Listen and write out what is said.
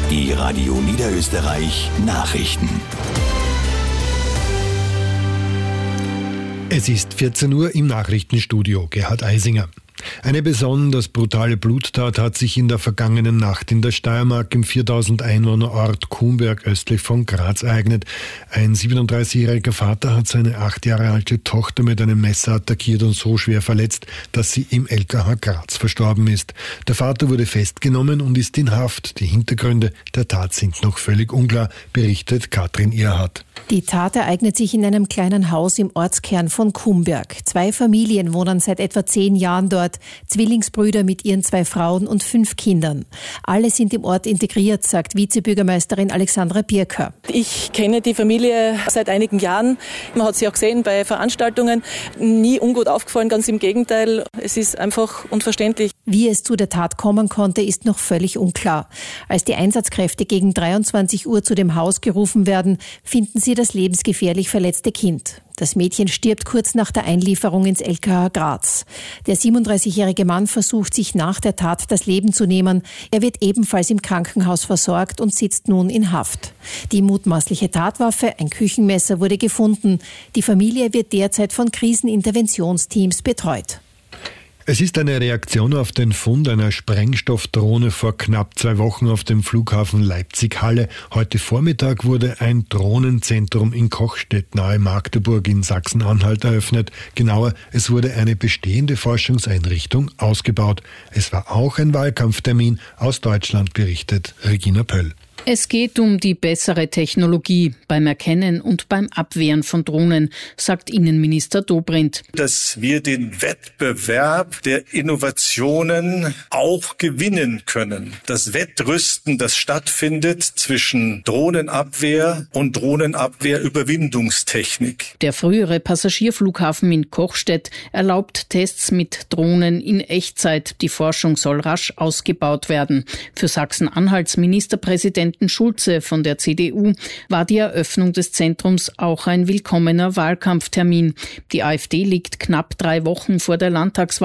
Die Radio Niederösterreich Nachrichten. Es ist 14 Uhr im Nachrichtenstudio. Gerhard Eisinger. Eine besonders brutale Bluttat hat sich in der vergangenen Nacht in der Steiermark im 4000 Einwohnerort Kumberg östlich von Graz ereignet. Ein 37-jähriger Vater hat seine 8 Jahre alte Tochter mit einem Messer attackiert und so schwer verletzt, dass sie im LKH Graz verstorben ist. Der Vater wurde festgenommen und ist in Haft. Die Hintergründe der Tat sind noch völlig unklar, berichtet Katrin Irhardt. Die Tat ereignet sich in einem kleinen Haus im Ortskern von Kumberg. 2 Familien wohnen seit etwa 10 Jahren dort. Zwillingsbrüder mit ihren 2 Frauen und 5 Kindern. Alle sind im Ort integriert, sagt Vizebürgermeisterin Alexandra Birker. Ich kenne die Familie seit einigen Jahren. Man hat sie auch gesehen bei Veranstaltungen. Nie ungut aufgefallen, ganz im Gegenteil. Es ist einfach unverständlich. Wie es zu der Tat kommen konnte, ist noch völlig unklar. Als die Einsatzkräfte gegen 23 Uhr zu dem Haus gerufen werden, finden sie das lebensgefährlich verletzte Kind. Das Mädchen stirbt kurz nach der Einlieferung ins LKH Graz. Der 37-jährige Mann versucht, sich nach der Tat das Leben zu nehmen. Er wird ebenfalls im Krankenhaus versorgt und sitzt nun in Haft. Die mutmaßliche Tatwaffe, ein Küchenmesser, wurde gefunden. Die Familie wird derzeit von Kriseninterventionsteams betreut. Es ist eine Reaktion auf den Fund einer Sprengstoffdrohne vor knapp 2 Wochen auf dem Flughafen Leipzig-Halle. Heute Vormittag wurde ein Drohnenzentrum in Kochstedt nahe Magdeburg in Sachsen-Anhalt eröffnet. Genauer, es wurde eine bestehende Forschungseinrichtung ausgebaut. Es war auch ein Wahlkampftermin aus Deutschland, berichtet Regina Pöll. Es geht um die bessere Technologie beim Erkennen und beim Abwehren von Drohnen, sagt Innenminister Dobrindt. Dass wir den Wettbewerb der Innovationen auch gewinnen können. Das Wettrüsten, das stattfindet zwischen Drohnenabwehr und Drohnenabwehrüberwindungstechnik. Der frühere Passagierflughafen in Kochstedt erlaubt Tests mit Drohnen in Echtzeit. Die Forschung soll rasch ausgebaut werden. Für Sachsen-Anhalts Ministerpräsident Schulze von der CDU war die Eröffnung des Zentrums auch ein willkommener Wahlkampftermin. Die AfD liegt knapp 3 Wochen vor der Landtagswahl